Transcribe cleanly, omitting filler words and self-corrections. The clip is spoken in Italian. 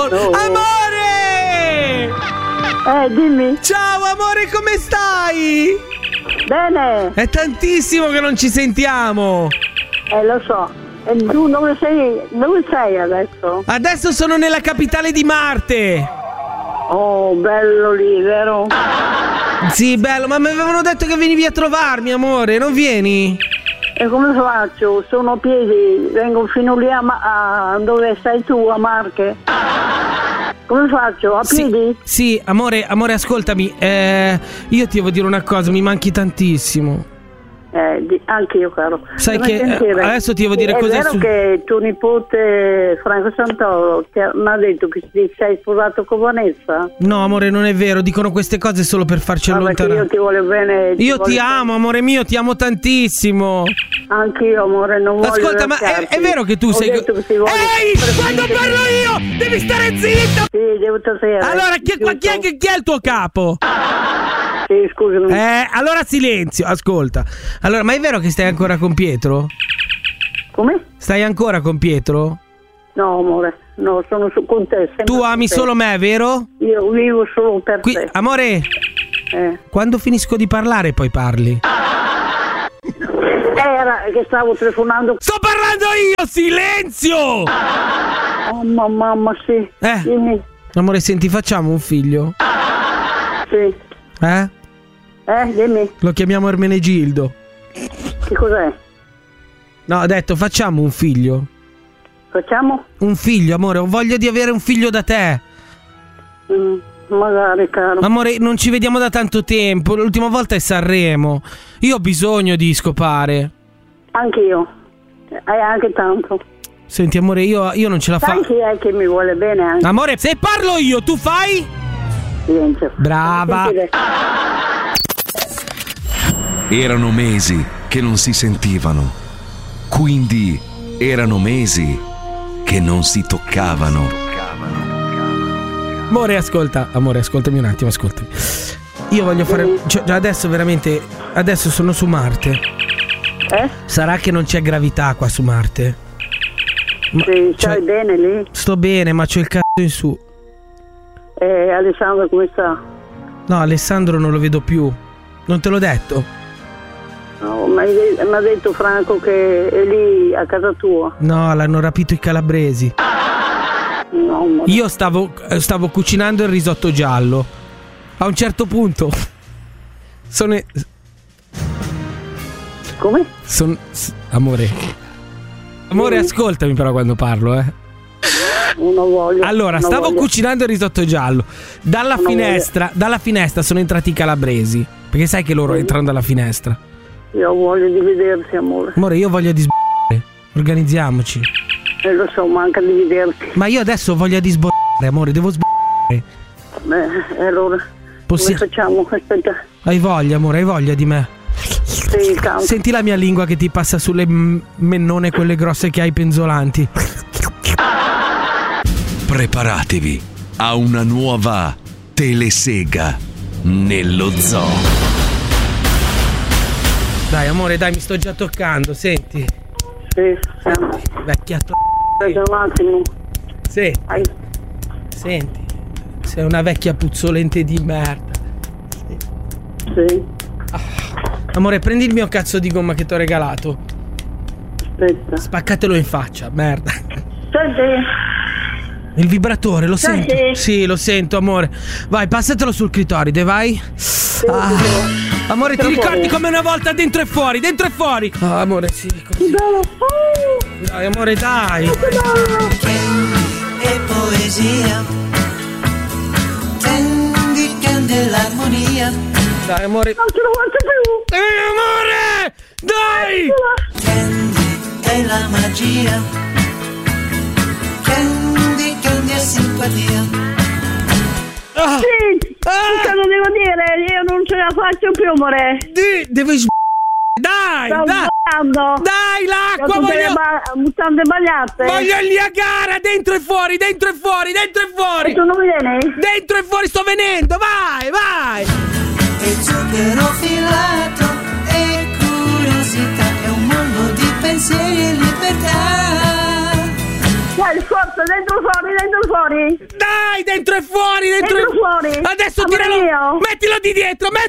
Amore! Dimmi. Ciao amore, come stai? Bene. È tantissimo che non ci sentiamo. Lo so. E tu dove sei adesso? Adesso sono nella capitale di Marte. Oh, bello lì, vero? Sì, bello, ma mi avevano detto che venivi a trovarmi, amore, non vieni? E come faccio? Sono a piedi, vengo fino lì a dove stai tu, a Marche. Come faccio? A piedi? Sì, amore, ascoltami, io ti devo dire una cosa, mi manchi tantissimo. Anche io, caro. Sai che adesso ti devo dire cos'è. È vero che tuo nipote Franco Santoro mi ha detto che ti sei sposato con Vanessa? No, amore, non è vero, dicono queste cose solo per farci allontanare. Io ti voglio bene. Io ti amo, amore mio, ti amo tantissimo. Anch'io, amore, non voglio. Ascolta, ma è vero che tu sei. Ehi, quando parlo io, devi stare zitto. Sì, devo tassare. Allora, chi è il tuo capo? Sì, scusami. Allora silenzio, ascolta. Allora, ma è vero che stai ancora con Pietro? Come? Stai ancora con Pietro? No, amore, no, sono con te. Tu ami solo me, vero? Io vivo solo per te. Amore, quando finisco di parlare poi parli. Era che stavo telefonando. Sto parlando io, silenzio! Oh, mamma, sì. Dimmi. Amore, senti, facciamo un figlio? Sì. Dimmi. Lo chiamiamo Ermenegildo. Che cos'è? No, ho detto, facciamo un figlio. Facciamo? Un figlio, amore, ho voglia di avere un figlio da te. Magari, caro. Amore, non ci vediamo da tanto tempo. L'ultima volta è Sanremo. Io ho bisogno di scopare. Anch'io. Anche tanto. Senti, amore, io non ce la faccio. Sai chi è che mi vuole bene anche? Amore, se parlo io, tu fai? Silenzio. Brava. Erano mesi che non si sentivano. Quindi erano mesi che non si toccavano. Amore, ascoltami un attimo, ascoltami. Io voglio fare... Cioè, adesso veramente... Adesso sono su Marte. Sarà che non c'è gravità qua su Marte? Sì, stai bene lì? Sto bene, ma c'ho il cazzo in su. Alessandro come sta? No, Alessandro non lo vedo più. Non te l'ho detto? No, mi ha detto Franco che è lì a casa tua. No, l'hanno rapito i calabresi. No, io stavo cucinando il risotto giallo. A un certo punto Come? Amore, ascoltami però quando parlo, Non voglio. Allora, stavo cucinando il risotto giallo. Dalla finestra sono entrati i calabresi. Perché sai che loro entrano dalla finestra. Io ho voglia di vedersi, amore. Amore, io ho voglia di organizziamoci. Lo so, manca di vederti. Ma io adesso ho voglia di amore, devo allora come facciamo? Aspetta. Hai voglia, amore, hai voglia di me? Sì, tanto. Senti la mia lingua che ti passa sulle mennone, quelle grosse che hai penzolanti. Preparatevi a una nuova telesega nello zoo. Dai, amore, dai, mi sto già toccando, senti. Sì, siamo. Vecchiato. Aspetta un attimo. Sì. Senti, sei una vecchia puzzolente di merda. Sì. Amore, prendi il mio cazzo di gomma che ti ho regalato. Aspetta. Spaccatelo in faccia, merda. Senti. Il vibratore, lo sento. Sì, lo sento, amore. Vai, passatelo sul clitoride, vai. Amore, ti ricordi come una volta dentro e fuori? Dentro e fuori. Amore, sì, così. Dai, amore, dai. E poesia. Tendi l'armonia. Dai, amore. Non ce lo faccio più. Amore, dai. Candy è la magia. Candy è simpatia. Sì, cosa devo dire? Io non ce la faccio più, amore. Devi dai, dai, l'acqua, voglio mutande bagnate. Voglio il Niagara, dentro e fuori, dentro e fuori, dentro e fuori. E tu non vieni? Dentro e fuori, sto venendo, vai. E zucchero filato e curiosità, è un mondo di pensieri e libertà. Dai, forza, dentro fuori. Dai, dentro e fuori, Dentro e fuori. Adesso Amore tiralo. mio. Mettilo di dietro,